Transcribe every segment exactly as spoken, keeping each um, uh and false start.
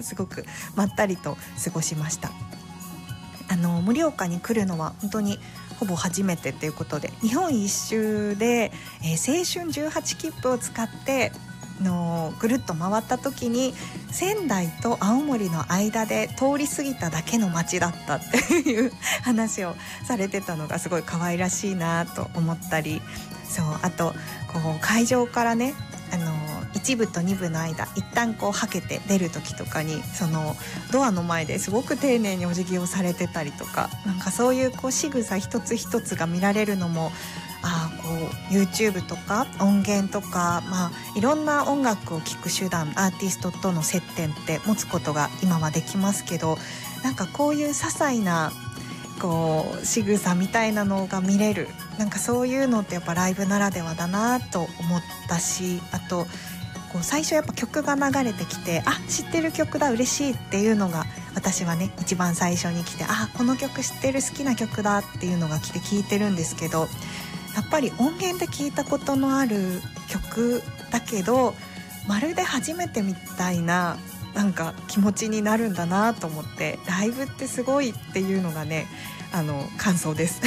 すごくまったりと過ごしました。あの盛岡に来るのは本当にほぼ初めてということで、日本一周で、えー、青春じゅうはち切符を使ってのぐるっと回った時に、仙台と青森の間で通り過ぎただけの街だったっていう話をされてたのがすごい可愛らしいなと思ったり、そうあとこう会場からね、あのいち部とに部の間一旦こうはけて出る時とかに、そのドアの前ですごく丁寧にお辞儀をされてたりとか、なんかそういうこう仕草一つ一つが見られるのも、あこう YouTube とか音源とか、まあ、いろんな音楽を聴く手段、アーティストとの接点って持つことが今はできますけど、なんかこういう些細なこう仕草みたいなのが見れる、なんかそういうのってやっぱライブならではだなと思ったし、あとこう最初やっぱ曲が流れてきて、あ知ってる曲だ嬉しいっていうのが私はね一番最初に来て、あこの曲知ってる好きな曲だっていうのが来て聴いてるんですけど、やっぱり音源で聴いたことのある曲だけどまるで初めてみたいななんか気持ちになるんだなと思って、ライブってすごいっていうのがねあの感想です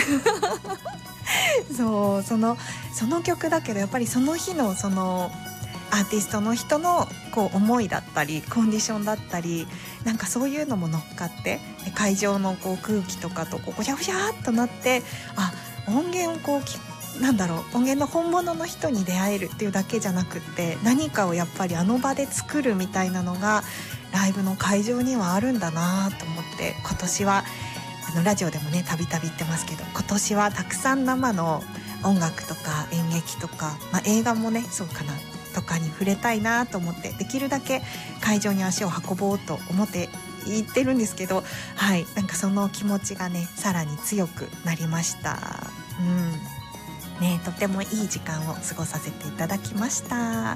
そうそのその曲だけどやっぱりその日のそのアーティストの人のこう思いだったりコンディションだったり、なんかそういうのも乗っかって会場のこう空気とかとこうぐしゃぐしゃっとなって、あ音源をこう聞なんだろう音源の本物の人に出会えるっていうだけじゃなくって、何かをやっぱりあの場で作るみたいなのがライブの会場にはあるんだなと思って、今年はあのラジオでもねたびたび言ってますけど、今年はたくさん生の音楽とか演劇とか、まあ、映画もねそうかなとかに触れたいなと思って、できるだけ会場に足を運ぼうと思って言ってるんですけど、はい、なんかその気持ちがねさらに強くなりました。うんね、とてもいい時間を過ごさせていただきました。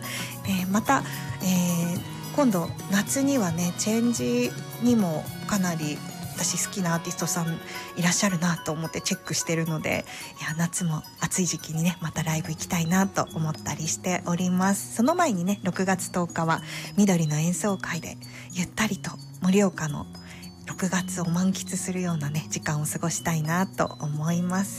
えー、また、えー、今度夏にはねチェンジにもかなり私好きなアーティストさんいらっしゃるなと思ってチェックしてるので、いや夏も暑い時期にねまたライブ行きたいなと思ったりしております。その前にねろくがつとおかは緑の演奏会でゆったりと盛岡のろくがつを満喫するようなね時間を過ごしたいなと思います。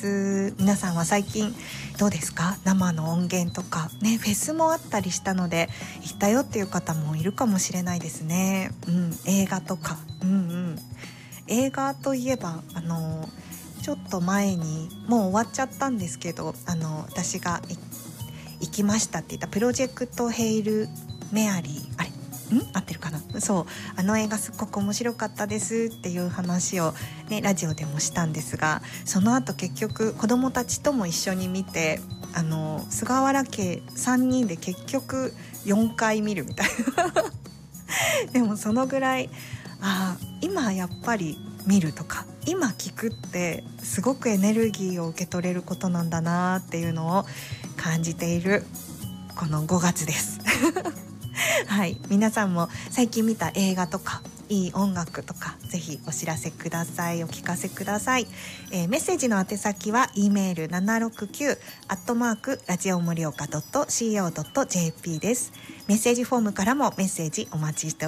皆さんは最近どうですか？生の音源とかねフェスもあったりしたので行ったよっていう方もいるかもしれないですね。うん、映画とか、うんうん、映画といえばあのちょっと前にもう終わっちゃったんですけど、あの私が行きましたって言ったプロジェクトヘイルメアリー、あれん合ってるかな、そうあの映画すっごく面白かったですっていう話を、ね、ラジオでもしたんですが、その後結局子どもたちとも一緒に見て、あの菅原家さんにんで結局よんかい見るみたいなでもそのぐらいあ今やっぱり見るとか今聞くってすごくエネルギーを受け取れることなんだなっていうのを感じているこのごがつですはい、皆さんも最近見た映画とかいい音楽とかぜひお知らせください、お聞かせください。えー、メッセージの宛先は E メールななろくきゅうアットマークラジオ盛岡 ドットシーオードットジェーピー です。メッセージフォームからもメッセージお待ちしております。